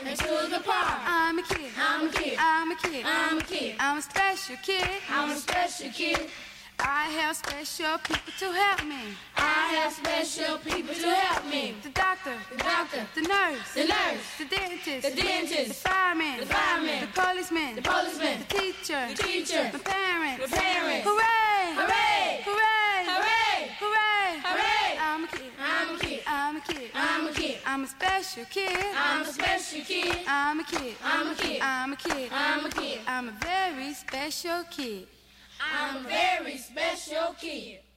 into the park. I'm a kid. I'm a kid. I'm a kid. I'm a kid. I'm a special kid. I'm a special kid. I have special people to help me. I have special people to help me. The doctor. The doctor. The nurse. The nurse. The dentist. The dentist. The fireman. The fireman. The policeman. The policeman. The teacher. The teacher. My parents. The parents. Hooray! Hooray! Hooray! Hooray! Hooray! Hooray! I'm a kid. I'm a kid. I'm a kid. I'm a kid. I'm a special kid. I'm a special kid. I'm a kid. I'm a kid. I'm a kid. I'm a kid. I'm a very special kid. I'm a very special kid.